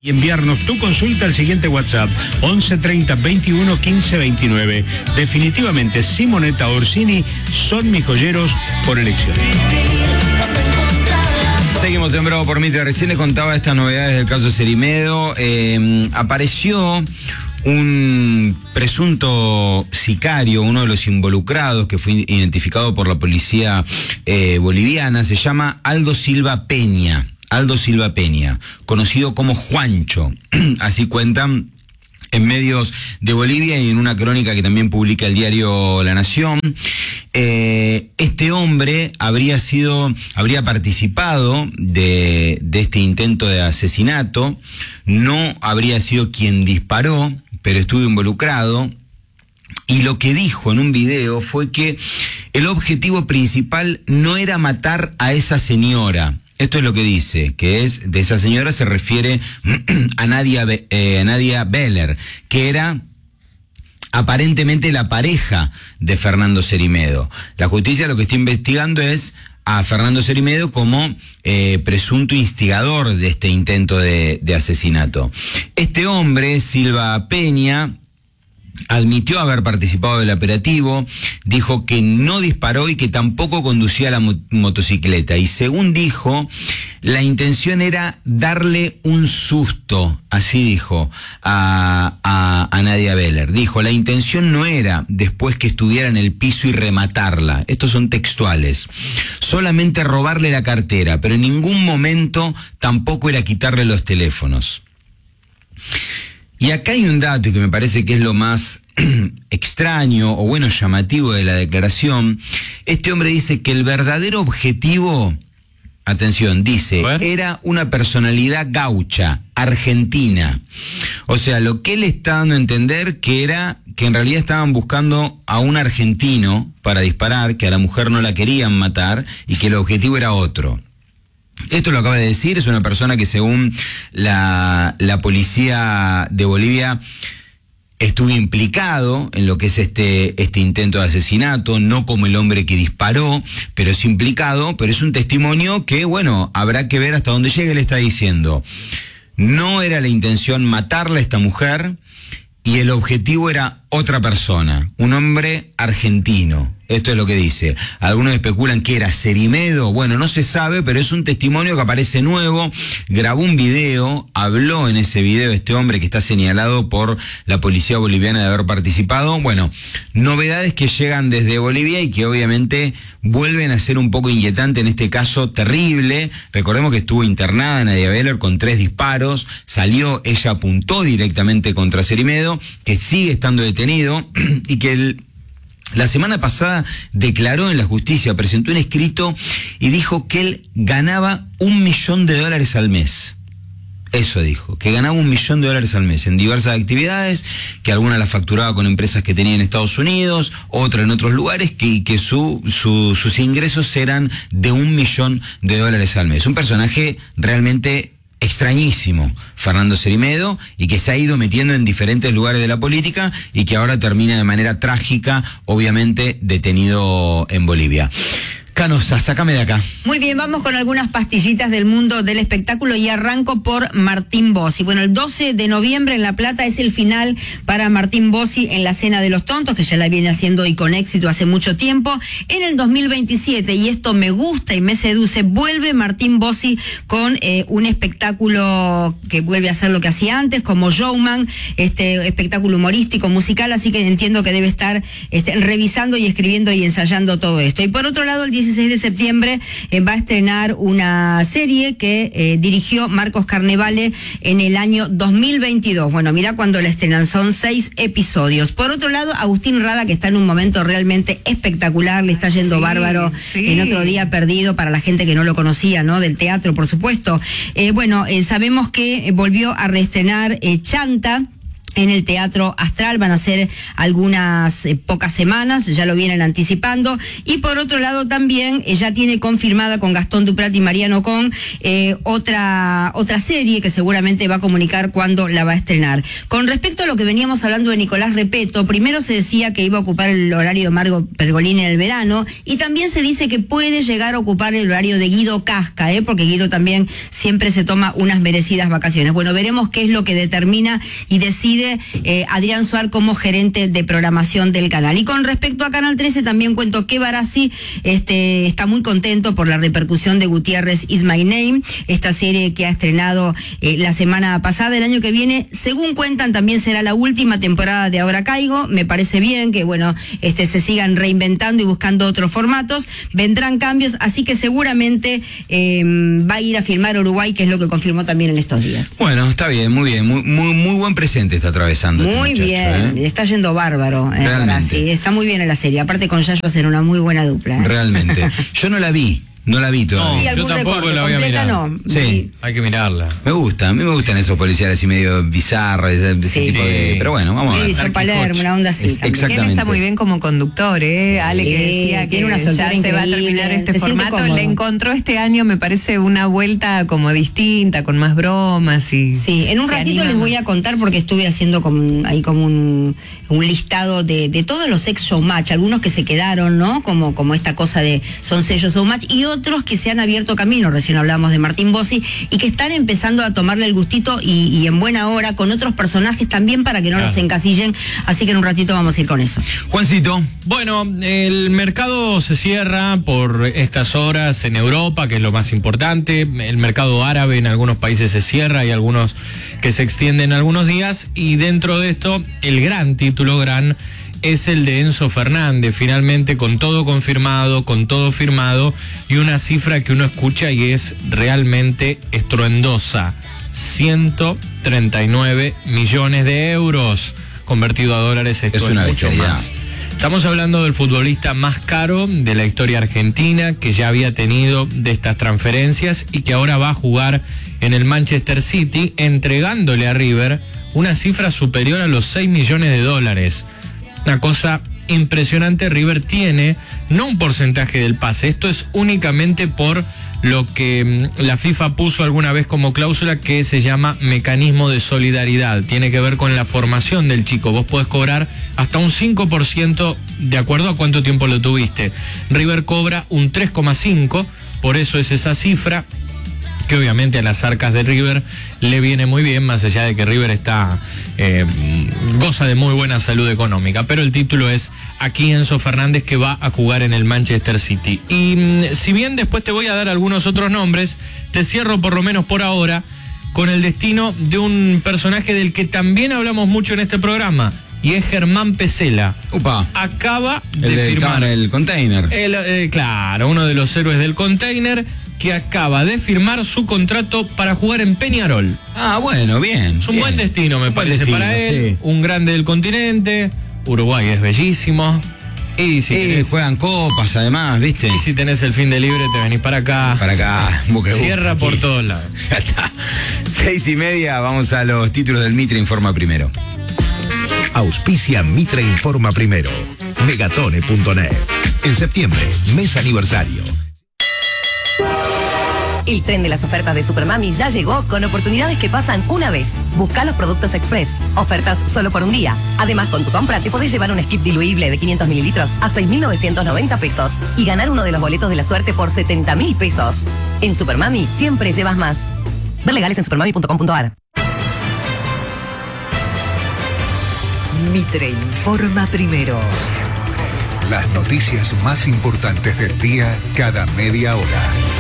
Y enviarnos tu consulta al siguiente WhatsApp, 11 30 21 15 29. Definitivamente Simonetta Orsini son mis joyeros por elección. Seguimos en Bravo por Mitre. Recién les contaba estas novedades del caso Cerimedo. Apareció un presunto sicario, uno de los involucrados que fue identificado por la policía boliviana. Se llama Aldo Silva Peña. Aldo Silva Peña, conocido como Juancho, así cuentan en medios de Bolivia y en una crónica que también publica el diario La Nación. Este hombre habría participado de este intento de asesinato, no habría sido quien disparó, pero estuvo involucrado. Y lo que dijo en un video fue que el objetivo principal no era matar a esa señora. Esto es lo que dice, que es de esa señora se refiere a Nadia Beller, que era aparentemente la pareja de Fernando Cerimedo. La justicia lo que está investigando es a Fernando Cerimedo como presunto instigador de este intento de asesinato. Este hombre, Silva Peña, admitió haber participado del operativo, dijo que no disparó y que tampoco conducía la motocicleta. Y según dijo, la intención era darle un susto, así dijo, a Nadia Beller. Dijo, la intención no era después que estuviera en el piso y rematarla. Estos son textuales. Solamente robarle la cartera, pero en ningún momento tampoco era quitarle los teléfonos. Y acá hay un dato que me parece que es lo más extraño o bueno, llamativo de la declaración. Este hombre dice que el verdadero objetivo, atención, dice, era una personalidad gaucha, argentina. O sea, lo que él está dando a entender que era que en realidad estaban buscando a un argentino para disparar, que a la mujer no la querían matar y que el objetivo era otro. Esto lo acaba de decir, es una persona que según la policía de Bolivia estuvo implicado en lo que es este intento de asesinato, no como el hombre que disparó, pero es implicado, pero es un testimonio que, bueno, habrá que ver hasta dónde llega. Él está diciendo, no era la intención matarla a esta mujer y el objetivo era otra persona, un hombre argentino. Esto es lo que dice. Algunos especulan que era Cerimedo. Bueno, no se sabe, pero es un testimonio que aparece nuevo. Grabó un video, habló en ese video este hombre que está señalado por la policía boliviana de haber participado. Bueno, novedades que llegan desde Bolivia y que obviamente vuelven a ser un poco inquietante en este caso terrible. Recordemos que estuvo internada Nadia Beller con 3 disparos. Salió, ella apuntó directamente contra Cerimedo, que sigue estando detenido y que la semana pasada declaró en la justicia, presentó un escrito y dijo que él ganaba $1 millón al mes. Eso dijo, que ganaba $1 millón al mes en diversas actividades, que algunas las facturaba con empresas que tenía en Estados Unidos, otras en otros lugares, que sus ingresos eran de $1 millón al mes. Un personaje realmente extrañísimo, Fernando Cerimedo, y que se ha ido metiendo en diferentes lugares de la política y que ahora termina de manera trágica, obviamente, detenido en Bolivia. Canosa, sácame de acá. Muy bien, vamos con algunas pastillitas del mundo del espectáculo y arranco por Martín Bossi. Bueno, el 12 de noviembre en La Plata es el final para Martín Bossi en la Cena de los Tontos, que ya la viene haciendo y con éxito hace mucho tiempo. En el 2027, y esto me gusta y me seduce, vuelve Martín Bossi con un espectáculo que vuelve a hacer lo que hacía antes, como Showman, espectáculo humorístico, musical, así que entiendo que debe estar revisando y escribiendo y ensayando todo esto. Y por otro lado, el 16 de septiembre va a estrenar una serie que dirigió Marcos Carnevale en el año 2022. Bueno, mira cuando la estrenan, son 6 episodios. Por otro lado, Agustín Rada, que está en un momento realmente espectacular, le está yendo bárbaro en Otro Día Perdido, para la gente que no lo conocía, ¿no? Del teatro, por supuesto. Sabemos que volvió a reestrenar Chanta, en el Teatro Astral. Van a ser algunas pocas semanas, ya lo vienen anticipando. Y por otro lado también ya tiene confirmada con Gastón Duprat y Mariano Con otra serie que seguramente va a comunicar cuándo la va a estrenar. Con respecto a lo que veníamos hablando de Nicolás Repetto, primero se decía que iba a ocupar el horario de Margo Pergolini en el verano, y también se dice que puede llegar a ocupar el horario de Guido Casca, porque Guido también siempre se toma unas merecidas vacaciones. Bueno, veremos qué es lo que determina y decide Adrián Suar como gerente de programación del canal. Y con respecto a Canal 13 también cuento que Barassi está muy contento por la repercusión de Gutiérrez Is My Name, esta serie que ha estrenado la semana pasada. El año que viene, según cuentan, también será la última temporada de Ahora Caigo. Me parece bien que se sigan reinventando y buscando otros formatos. Vendrán cambios, así que seguramente va a ir a filmar Uruguay, que es lo que confirmó también en estos días. Bueno, está bien, muy bien, muy buen presente está atravesando. Muy este bien, está yendo bárbaro. Sí, está muy bien en la serie. Aparte con Yayo hacen una muy buena dupla. Realmente. Yo no la vi todavía. No, yo tampoco la voy a mirar. No. Sí, hay que mirarla. A mí me gustan esos policiales así medio bizarros, ese tipo de... Pero bueno, vamos a ver. Sí, Palermo, una onda así. Exactamente. Él está muy bien como conductor, Ale, que decía tiene una que ya se va a terminar este formato. Le encontró este año, me parece, una vuelta como distinta, con más bromas y... Sí, en un ratito les voy a contar, porque estuve haciendo como un listado de todos los ex Showmatch, algunos que se quedaron, ¿no? Como esta cosa de son sellos Showmatch, y otros que se han abierto camino. Recién hablamos de Martín Bossi, y que están empezando a tomarle el gustito y en buena hora con otros personajes también, para que no los encasillen. Así que en un ratito vamos a ir con eso. Juancito. Bueno, el mercado se cierra por estas horas en Europa, que es lo más importante. El mercado árabe en algunos países se cierra, hay algunos que se extienden algunos días, y dentro de esto el gran título es el de Enzo Fernández, finalmente con todo confirmado, con todo firmado, y una cifra que uno escucha y es realmente estruendosa: 139 millones de euros. Convertido a dólares, esto es mucho más. Estamos hablando del futbolista más caro de la historia argentina, que ya había tenido de estas transferencias y que ahora va a jugar en el Manchester City, entregándole a River una cifra superior a los 6 millones de dólares. Una cosa impresionante. River tiene no un porcentaje del pase, esto es únicamente por lo que la FIFA puso alguna vez como cláusula, que se llama mecanismo de solidaridad. Tiene que ver con la formación del chico. Vos podés cobrar hasta un 5% de acuerdo a cuánto tiempo lo tuviste. River cobra un 3,5%, por eso es esa cifra, que obviamente a las arcas de River le viene muy bien, más allá de que River goza de muy buena salud económica. Pero el título es aquí Enzo Fernández, que va a jugar en el Manchester City. Y si bien después te voy a dar algunos otros nombres, te cierro por lo menos por ahora con el destino de un personaje del que también hablamos mucho en este programa, y es Germán Pesela. Acaba de firmar el container. Claro, uno de los héroes del container, que acaba de firmar su contrato para jugar en Peñarol. Bueno, bien. Es un buen destino, me parece, para él. Sí. Un grande del continente. Uruguay es bellísimo. Y si juegan copas además, ¿viste? Y si tenés el fin de libre, te venís para acá. Cierra por todos lados. Ya está. 6:30, vamos a los títulos del Mitre Informa Primero. Auspicia Mitre Informa Primero. Megatone.net. En septiembre, mes aniversario. El tren de las ofertas de Supermami ya llegó, con oportunidades que pasan una vez. Busca los productos express. Ofertas solo por un día. Además, con tu compra te podés llevar un skip diluible de 500 mililitros a 6.990 pesos y ganar uno de los boletos de la suerte por 70.000 pesos. En Supermami siempre llevas más. Ver legales en supermami.com.ar. Mitre Informa Primero. Las noticias más importantes del día cada media hora.